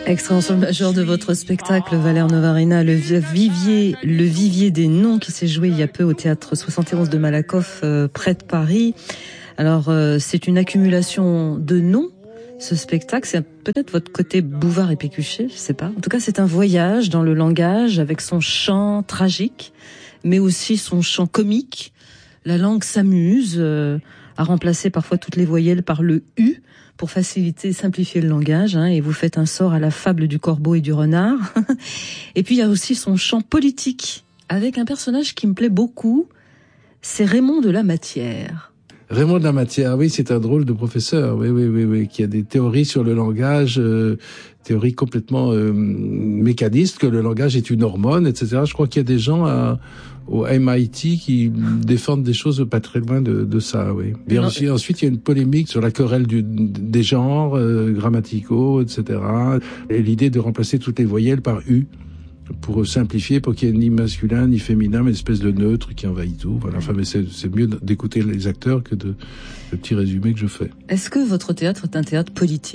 Extrait en sol majeur de votre spectacle, Valère Novarina, le vivier des noms, qui s'est joué il y a peu au théâtre 71 de Malakoff, près de Paris. Alors, c'est une accumulation de noms, ce spectacle. C'est peut-être votre côté Bouvard et Pécuchet, je sais pas. En tout cas, c'est un voyage dans le langage avec son chant tragique, mais aussi son chant comique. La langue s'amuse à remplacer parfois toutes les voyelles par le « u » pour faciliter et simplifier le langage, et vous faites un sort à la fable du corbeau et du renard. Et puis il y a aussi son chant politique, avec un personnage qui me plaît beaucoup, c'est Raymond de la Matière. Raymond de la Matière, oui, c'est un drôle de professeur, oui, qui a des théories sur le langage, théories complètement mécanistes, que le langage est une hormone, etc. Je crois qu'il y a des gens au MIT qui défendent des choses pas très loin de ça, oui. Et ensuite, il y a une polémique sur la querelle des genres grammaticaux, etc. Et l'idée de remplacer toutes les voyelles par U, pour simplifier, pour qu'il n'y ait ni masculin ni féminin, mais une espèce de neutre qui envahit tout. Voilà. Enfin, mais c'est mieux d'écouter les acteurs que le petit résumé que je fais. Est-ce que votre théâtre est un théâtre politique ?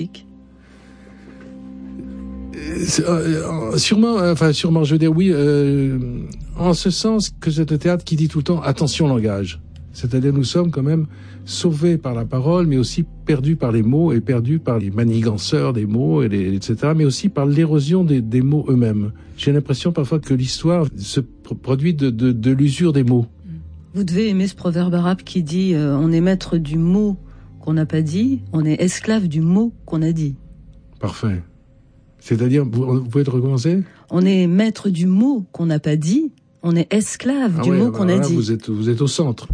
Sûrement, je veux dire oui, en ce sens que c'est un théâtre qui dit tout le temps attention langage. C'est-à-dire nous sommes quand même sauvés par la parole, mais aussi perdus par les mots et perdus par les maniganceurs des mots, etc., mais aussi par l'érosion des mots eux-mêmes. J'ai l'impression parfois que l'histoire se produit de l'usure des mots. Vous devez aimer ce proverbe arabe qui dit on est maître du mot qu'on n'a pas dit, on est esclave du mot qu'on a dit. Parfait. C'est-à-dire, vous pouvez le recommencer ? On est maître du mot qu'on n'a pas dit, on est esclave du mot qu'on a dit. Vous êtes au centre.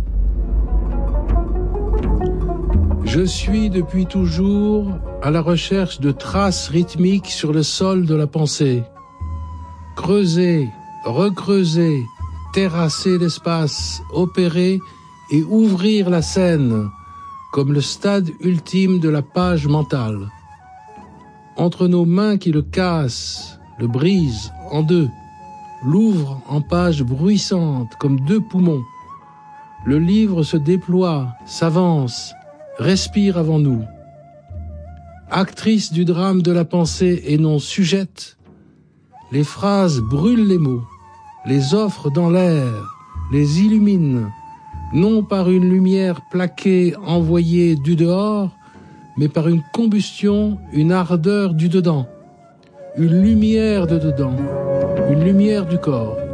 Je suis depuis toujours à la recherche de traces rythmiques sur le sol de la pensée. Creuser, recreuser, terrasser l'espace, opérer et ouvrir la scène comme le stade ultime de la page mentale. Entre nos mains qui le cassent, le brisent en deux, l'ouvrent en pages bruissantes comme deux poumons. Le livre se déploie, s'avance, respire avant nous. Actrice du drame de la pensée et non sujette, les phrases brûlent les mots, les offrent dans l'air, les illuminent, non par une lumière plaquée envoyée du dehors, mais par une combustion, une ardeur du dedans, une lumière de dedans, une lumière du corps.